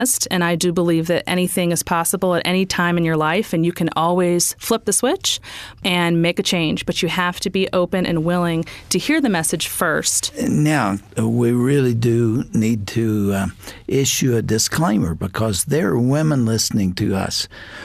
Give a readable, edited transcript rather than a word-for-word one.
And I do believe that anything is possible at any time in your life, and you can always flip the switch and make a change. But you have to be open and willing to hear the message first. Now, we really do need to issue a disclaimer, because there are women listening to us